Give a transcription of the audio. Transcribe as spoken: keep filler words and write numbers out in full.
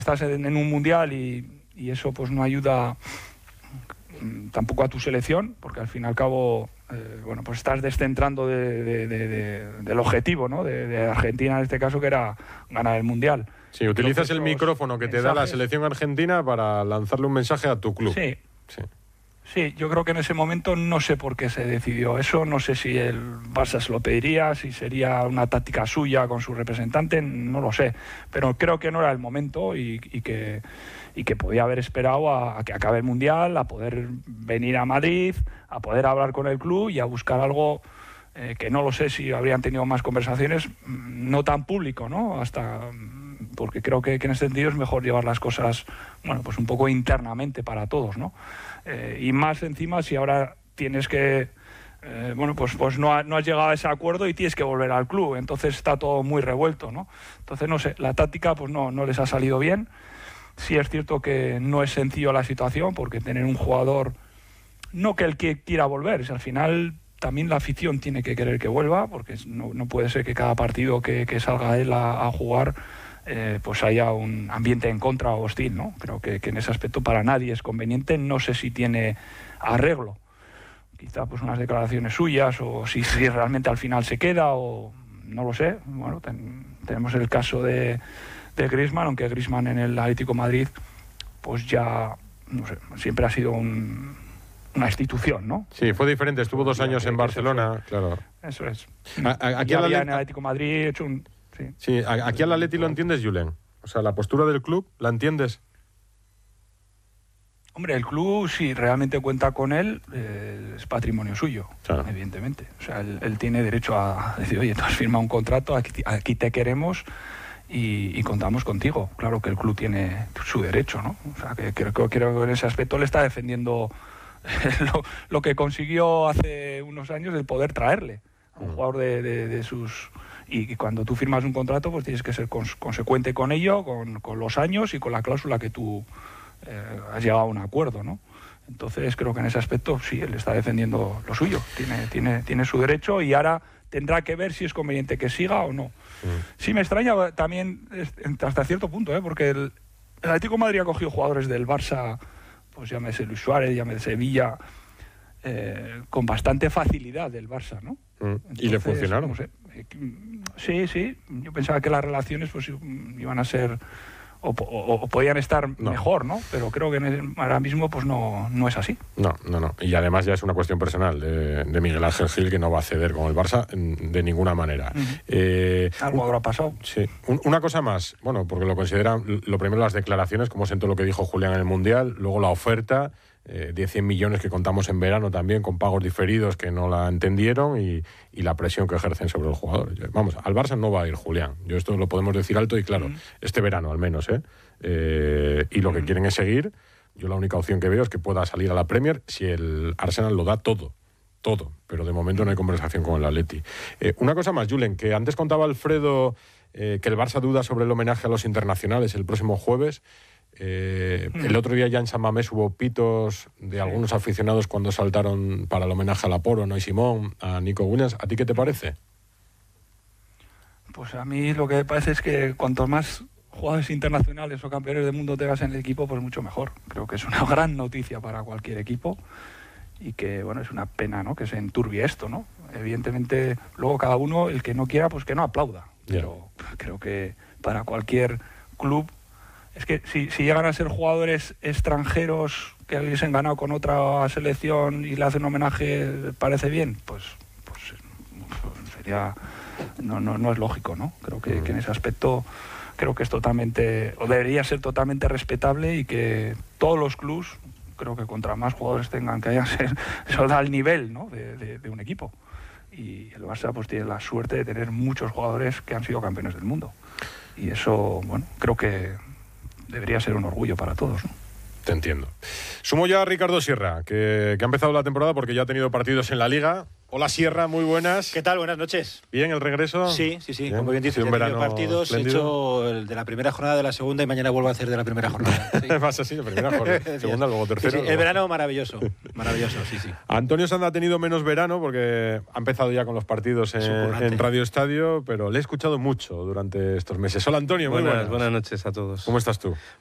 estás en, en un mundial y, y eso pues no ayuda tampoco a tu selección, porque al fin y al cabo eh, bueno, pues estás descentrando de, de, de, de, del objetivo, ¿no? de, de Argentina en este caso, que era ganar el mundial. Sí, utilizas el micrófono que te mensajes... da la selección argentina para lanzarle un mensaje a tu club. Sí. Sí. Sí, yo creo que en ese momento no sé por qué se decidió eso, no sé si el Barça se lo pediría, si sería una táctica suya con su representante, no lo sé, pero creo que no era el momento y, y, que, y que podía haber esperado a, a que acabe el Mundial, a poder venir a Madrid, a poder hablar con el club y a buscar algo eh, que no lo sé si habrían tenido más conversaciones, no tan público, ¿no? Hasta... porque creo que, que en ese sentido es mejor llevar las cosas, bueno, pues un poco internamente para todos, ¿no? Eh, y más encima si ahora tienes que, eh, bueno, pues, pues no, ha, no has llegado a ese acuerdo y tienes que volver al club, entonces está todo muy revuelto, ¿no? Entonces, no sé, la táctica pues no, no les ha salido bien. Sí es cierto que no es sencillo la situación, porque tener un jugador, no que el que quiera volver, es al final... También la afición tiene que querer que vuelva, porque no, no puede ser que cada partido que, que salga él a, a jugar eh, pues haya un ambiente en contra o hostil, ¿no? Creo que, que en ese aspecto para nadie es conveniente. No sé si tiene arreglo, quizá pues unas declaraciones suyas, o si, si realmente al final se queda, o no lo sé. Bueno, ten, tenemos el caso de, de Griezmann, aunque Griezmann en el Atlético de Madrid pues ya, no sé, siempre ha sido un... una institución, ¿no? Sí, fue diferente, estuvo dos años en Barcelona, claro. Eso es. A, a, aquí había la... en el Atlético de Madrid hecho un... Sí, sí a, aquí al Atleti lo entiendes, Julen. O sea, la postura del club, ¿la entiendes? Hombre, el club, si realmente cuenta con él, eh, es patrimonio suyo, claro. Evidentemente. O sea, él, él tiene derecho a decir, oye, tú has firmado un contrato, aquí, aquí te queremos y, y contamos contigo. Claro que el club tiene su derecho, ¿no? O sea, que creo que en ese aspecto le está defendiendo... Lo, lo que consiguió hace unos años, el poder traerle a un jugador de, de, de sus... Y, y cuando tú firmas un contrato, pues tienes que ser cons, consecuente con ello, con, con los años y con la cláusula que tú eh, has llegado a un acuerdo, ¿no? Entonces creo que en ese aspecto sí, él está defendiendo lo suyo, tiene, tiene, tiene su derecho, y ahora tendrá que ver si es conveniente que siga o no. Mm. Sí me extraña también hasta cierto punto, ¿eh? Porque el, el Atlético de Madrid ha cogido jugadores del Barça, pues llámese Luis Suárez, llámese Villa, eh, con bastante facilidad del Barça, ¿no? Mm. Entonces, ¿y le funcionaron? No sé, eh, sí, sí. Yo pensaba que las relaciones pues iban a ser o, o, o podían estar no. mejor, ¿no? Pero creo que en el, ahora mismo pues no, no es así. No, no, no. Y además ya es una cuestión personal de, de Miguel Ángel Gil, que no va a ceder con el Barça de ninguna manera. Uh-huh. eh, Algo habrá pasado. Sí. Un, una cosa más, bueno, porque lo consideran, lo primero las declaraciones, como siento lo que dijo Julián en el Mundial, luego la oferta, eh, diez, cien millones que contamos en verano también, con pagos diferidos que no la entendieron, y, y la presión que ejercen sobre los jugadores. Vamos, al Barça no va a ir Julián. Yo esto lo podemos decir alto y claro, uh-huh. este verano al menos, ¿eh? Eh, y lo uh-huh. que quieren es seguir. Yo la única opción que veo es que pueda salir a la Premier si el Arsenal lo da todo, todo, pero de momento no hay conversación con el Atleti. Eh, una cosa más, Julen, que antes contaba Alfredo eh, que el Barça duda sobre el homenaje a los internacionales el próximo jueves. Eh, mm. El otro día ya en San Mamés hubo pitos de sí. algunos aficionados cuando saltaron para el homenaje a Laporo, ¿no? Y Simón, a Nico Williams. ¿A ti qué te parece? Pues a mí lo que me parece es que cuanto más jugadores internacionales o campeones del mundo tengas en el equipo, pues mucho mejor. Creo que es una gran noticia para cualquier equipo y que, bueno, es una pena, ¿no?, que se enturbie esto, ¿no? Evidentemente, luego cada uno, el que no quiera, pues que no aplauda. Yeah. Pero creo que para cualquier club, es que si, si llegan a ser jugadores extranjeros que hubiesen ganado con otra selección y le hacen un homenaje, ¿parece bien? Pues, pues, pues sería... No, no, no es lógico, ¿no? Creo que, que en ese aspecto creo que es totalmente, o debería ser totalmente respetable, y que todos los clubs, creo que contra más jugadores tengan, que hayan ser, eso da el nivel, ¿no?, de, de, de un equipo. Y el Barça pues tiene la suerte de tener muchos jugadores que han sido campeones del mundo. Y eso, bueno, creo que debería ser un orgullo para todos, ¿no? Te entiendo. Sumo ya a Ricardo Sierra, que, que ha empezado la temporada porque ya ha tenido partidos en la Liga. Hola Sierra, muy buenas. ¿Qué tal? Buenas noches. ¿Bien el regreso? Sí, sí, sí. Bien. Como bien dices, un ya he tenido verano partidos, espléndido. he hecho el de la primera jornada, de la segunda y mañana vuelvo a hacer de la primera jornada. Sí. Vas así, la primera jornada, segunda, luego tercera. Sí, sí. Luego... El verano maravilloso, maravilloso, sí, sí. Antonio Sanda ha tenido menos verano porque ha empezado ya con los partidos en, en Radio Estadio, pero le he escuchado mucho durante estos meses. Hola Antonio, muy buenas, buenas. buenas noches a todos. ¿Cómo estás tú?